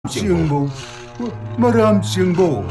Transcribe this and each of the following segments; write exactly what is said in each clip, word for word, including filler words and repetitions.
증보, 마람 증보.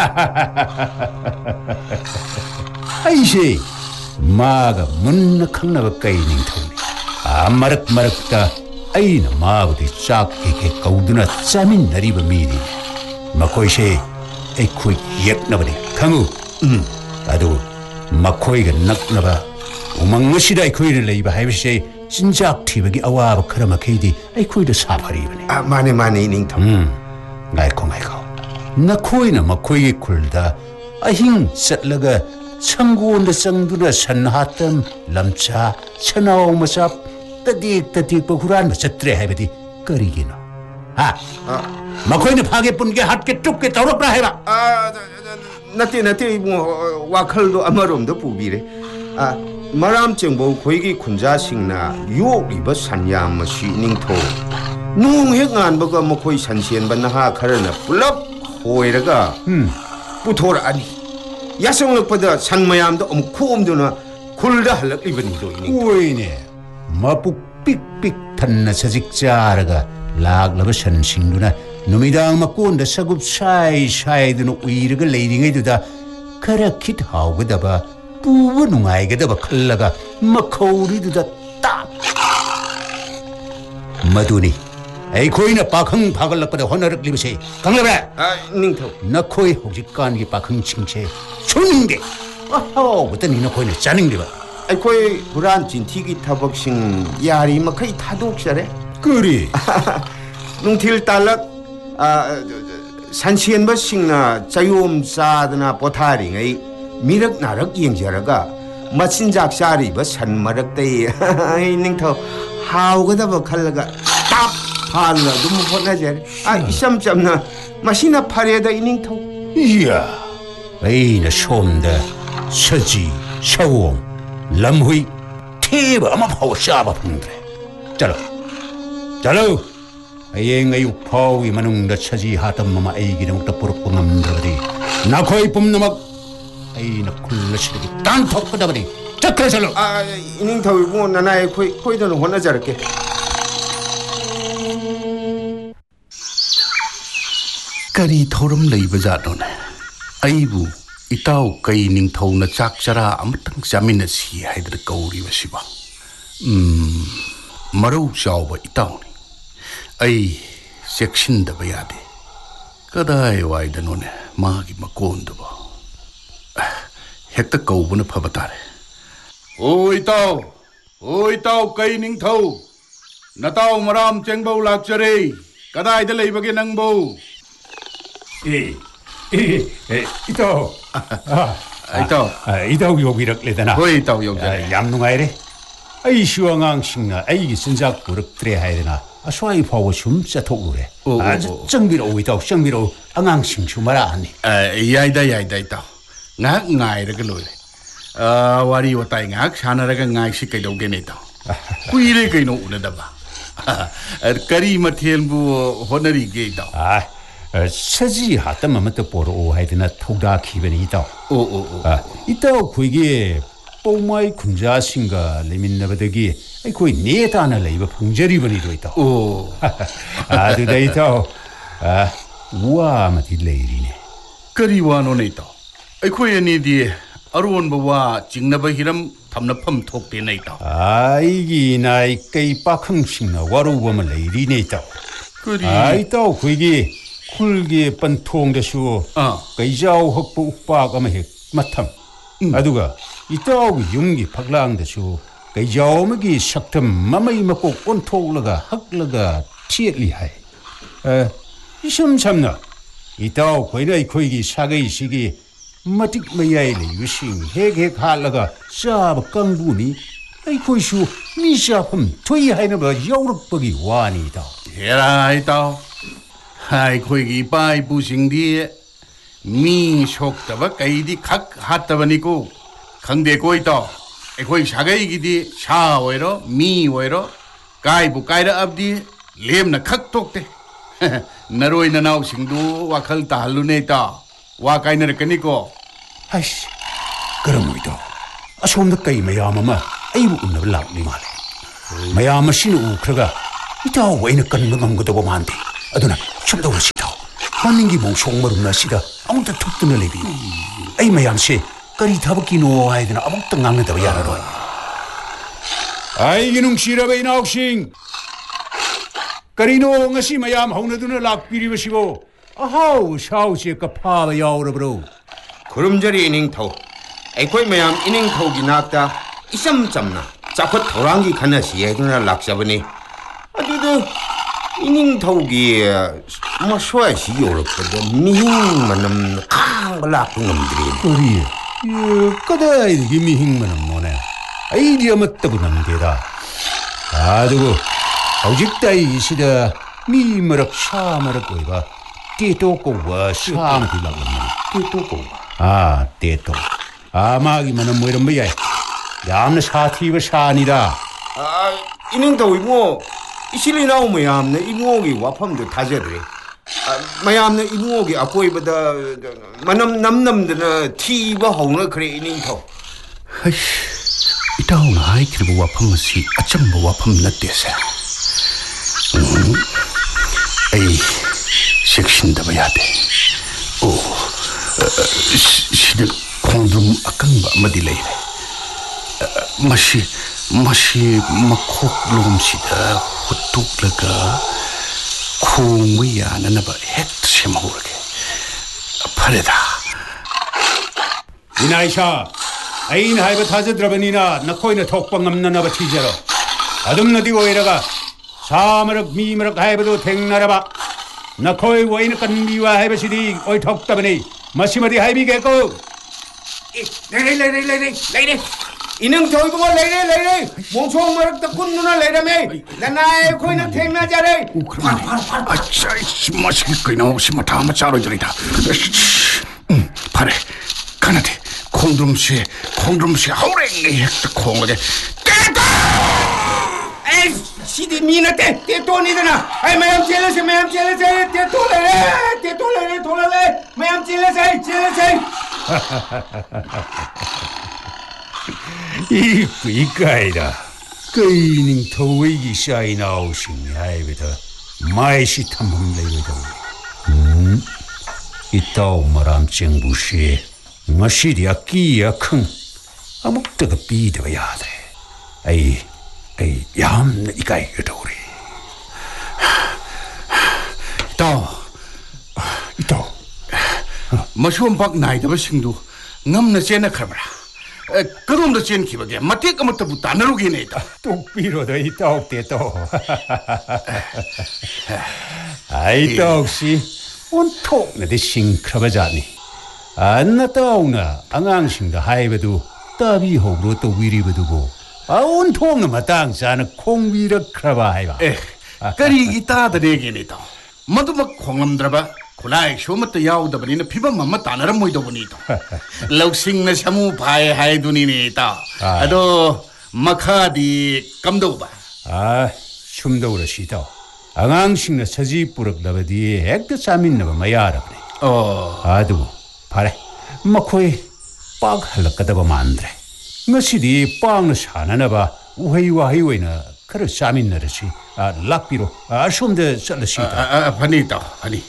아이씨, 마가 문나 강나가 까이닝 타오니. 아 마륵 마륵다. 아이나 마부디 짝게게 가우드나 짜민 나리바 미리. 마코이시, 에이쿠이 옙나바디 강우. 음, 나도 마코이가 낙나바. 우망무시다 에이쿠이를 레이바 하이비시. 진짜 액티브기 아와바 크라마 케이디 에이쿠이도 사파리바니. 아 마네 마네 닝터. 음, 나이코 나이코. 나코이나 마코이기 쿨다. 아힝 셋라가 청구원다 정두나 산하뜸 람차 천하오 마삽 따딕 따딕 버후란 마쳤드레 하이바디 거리기노. 아, 아, 마코이는 파괴뿐게 핫게 뚝게 떠오르라 해봐. 아, 나때 나때 뭐 와칼도 아마롬도 부비래. 아. 마람 정보 고이기 군자식나 유옥리버 산야마시 닝토 농핵안 버가 뭐 거의 산시엔반 하 카르나 불럽 호에라가 음 부토라 아니 야성럭보다 산마얌도 엄코엄도나 굴다 할럭리버니도 이닝 오이네 마북 삑삑 탄나 사직자라가 락라버 산싱누나 누미당 막고온다 사급 샤이 샤이드는 우이르가 레이딩에두다 그렇게 하고다봐 부부 누가이게다바 칼라가 마코리두다 딱 마두니 에이코이나 빠컹 박을락보다 호나륵 리브세 강라브라 아 닝토 나코이 혹시 깐게 빠컹 칭체 촌게 아하오 어떤 이나 코이나 짜는 리바 에이코이 불안 진티기 타벅싱 야리 마카이 타독샤래 그리 농틸 달락 아 산시엔 버싱나 자유옴 사드나 보타링의 미륵 나륵 영자라가 마친작 샤리버 산마륵대 닝터 하우가다버 칼라가 딱 팔라 너무 혼나제 아 이쌈짬나 마시나 파리에다 이닝터 이야 에이나 솜다 서지 샤옹 람후이 테바 아마 파워 샤바 풍드레 자로 자로 아예nga 육 파우이 만웅다 차지 하던 마마 에이기는 먹다 부럽고 남들어디 나코이 뿜나막 아이나 굴러시르기 딴톡 끄다버리 짝그래살로 아 이닝터 뭐 나나의 코이 코이도는 혼나자르게 करी थोरम लेबजादोने आइबु इताउ कई निंथौना चाकचरा अमतंग जामिनसी हाइद्र कौरी वसिबा उम मरौ चावबा इताउनी आई सेक्शनदबा यादे कदाय वाइदनोने मागी मकोंदबा हेक्ता कौबना फबतारे ओ इताउ ओ इताउ कई निंथौ नताउ मराम चेंगबौ लाक्चरे कदायद लेबगे नंगबौ 에, 에, 에, 이따오. 아, 이따오. 아, 이따오 여기락래다나. 왜 이따오 여기? 얌농아이래. 아이 시왕앙싱나 아이 신작 부럭들에 하야되나. 아, 소아이 파워 춤자 토그래. 아, 정비로 이따오 정비로 앙앙싱 춤마라 하니. 아, 야이다 야이다 이따오. ngak ngai ra ka loi a wari watai ngak sana ra ka ngai si kai dau ge ne ta kui re kai no una da ba kari mathel bu honari ge ta 아 서지 하던 마음부터 보러 오하이드나 토다 기변이 있다. 오오오. 아 이따 그게 뽕마이 군자신가 레민나버더기 아이 거의 네다나 레이버 풍저리번이도 있다. 오. 아두 데이터 아 우와 마디 레이리네. 그리 와노네 있다. 아이 거의 니디 아루온 바와 징나바 히람 탐나팜 톡데 네 있다. 아 이기 나이 cây 빠컹싱나 와루범을 레이리네 있다. 그리. 아 이따 그게 쿨기 뻔통대수 cây 흑부 욱박 아마 핵 마탐 아두가 이따오기 용기 박랑대수 cây 먹이 삭탐 마마이 먹고 꼰톡러가 학러가 티엘리하이 에 이심참나 이따오 거이라이 거이기 사가이 시기 마틱 마야이리 유싱 핵핵 할러가 샤바 깡부니 아이 거이수 미샤품 토이하이는 뭐 여우럭버기 와니다 헤라 이따오 हाय कोई की पाई पुसिंग दिए मी शोक तब कई दी खक हाथ तब निको खंग दे कोई तो एक कोई शागई की दी शा वैरो मी वैरो काय बुकाय रा अब दी लेम न खक तोकते नरोई न नाव सिंधु वाखल तालु ने ता वा काय न रकनी को 하이씨 그럼 우리도 아소음도 까이 마야마마 아이부 운나블 라우니 말해 마야마 신우 그러가 이따 왜는 건 먹은 것도 보면 안 돼. 아두나 좀 더 오시다. 만능기 몽송 머름 나시다. 아무도 툭 뜨는 레비. 아이 마ям씨, 거리 타박기 노아야 되나 아무것도 낭는다고 야라로. 아이 기능 시라베이 나옥싱. 거리노 ngasi mayam 하우나두나 락비리버시고 아하우 샤우시가 파바 야오르브로. 그럼저리 이닝토. 에코이 마얌 이닝토기 낙다. 이쌈 잡나. 자꾸 도랑기 가나시 예두나 락잡으니. 아주도 이닝토기 뭐 소야시 요렇거든. 미힘만은 캉블락 놈들이. 거리. 예, 까다이 미힘만은 뭐네. 아이디어 맞다고 남게다. 아두고 아직따이 시다 미머럭 샤머럭 거이봐. 띠또꼬와 샤머딜라고 띠또꼬와. 아, 띠또. 아마기만은 뭐 이런 뭐야. 얌나 사티버 샤니다. 아, 이닝토 이모 이실이 나오면 얌나 이모기 와팜도 다져들이. 아, 마얌나 이모기 아코이보다 만남 남남들은 티버 하우나 그래 이닝토. 아이씨, 이따오나 하이키르보 와팜마시 아참보 와팜 나떼세. 음, 에이, 색신다봐 야돼. 오, 어, 시드 콩좀 아까운가 아마디 레이래. 마시, 마시 마콕 롬시다 호뚝라가 콩무야 나나봐 핵트 셈하고르게. 파레다. 이나이샤. 아인 하이버 타자 들어보니나 나코이나 톡방 남나나봐 티제로. 아dum나디고 이라가 사머럭 미머럭 하이버도 댕나라봐. 나코이 와이나 깐미와 하이버시디 어이 톡다보니 마시마디 하이비게고. 레레 레레 레레 레레 이닝토 이거 레레 레레 몽총 머럭 군 누나 레레메 나나에 코이나 탱나자레. 아짜 마시기 거이나 오시마 다마 짜로들이다. 음, 파레 가나데. 콩드럼시, 콩드럼시, 하우랭이 핵도 콩어제. 떼또! 에이, 시디 미나 떼, 떼또니드나. 아이, 마얌 찔러세, 마얌 찔러세, 떼또래래, 떼또래래, 돌아래, 마얌 찔러세, 찔러세. 이거 이까이다. 거이닝 더위기 샤이 나오신 야이베다. 마이시 탐험 레이베다. 음, 이따오 마람 쟁부시. ngasidia kia khung amuk ta ka pi de ya de ai ai yam na ikai ga dori 또 ito 마슈엄 박 나이다바 싱두 남나 쳔나 카브라 그럼도 쳔 키바게 마테 까마타 부타 나루기네다 또 피로 더 ito te to ai to si on tok na de sing krabajani 안나따오나 앙앙싱다 하이베도 따비 호브로 또 위리베도고 아온 통나 마땅자는 콩비르 크라바 하이바 에 까리 이따다 내게네다 마두막 콩람드라바 콜라이 쇼마타 야우다버니나 피밤 맘마 따나라 모이도보니도 럭싱나 샤무 바이 하이두니네다 아도 마카디 감도바 아 춤도우라 시다 앙앙싱나 서지 뿌럭다바디 액도 싸민나바 마야라브네 어 아두 파래 마코이 빡 할락가다바 만드레 ngasi디 빵나 사나나바 우헤이와 헤이웨나 그를 싸민나르시 아 락비로 아 좀더 썰르시다 아 파니다 아니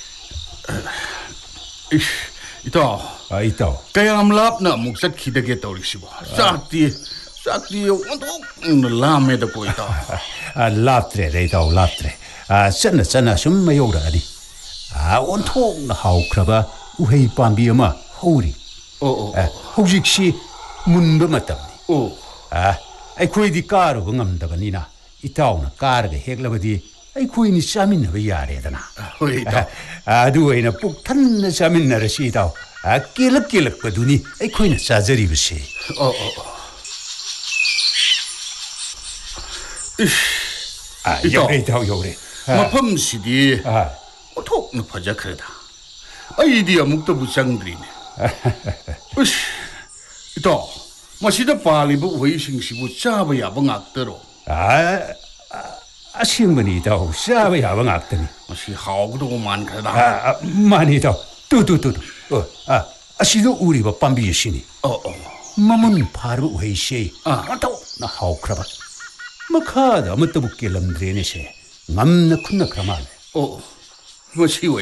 이따 아 이따 kaya lap na muksat khidage tawrisibo sakti sakti onto lame da ko ita 아 랍트레 레이다 랍트레 아 cenna cenna 좀 마요라니 아 온통 하우크라바 우헤이 밤비어마 호리 오오 혹시 문도 맞다니 오 아 아이 코이디 까르고 ngam다가니나 이따오나 까르게 핵라버디 아이 코이니 싸민나베 야레다나 호이다 아두에나 북탄나 싸민나르 시다 아 끼럭끼럭 버두니 아이 코이나 싸저리브시 오오 아 요래다 요래 마팜 시디 아 오톡 높아져 그러다 아이디어 묵도 부상들이네 으씨 이따 마시다 빨리부 회싱시부 짜봐야 방악대로 아 아싱문이다 싸바 야방 악더니 마시 하고도 만 그러다 아 많이다 뚜뚜뚜 어아 아시도 우리 뭐 밤비시니 어어 마문 파르 회시 아 아또 나 하우크라바 마카다 아무것도 붙게 람드레네세 맘나 쿤나 크라만 어 ꯉꯁꯤ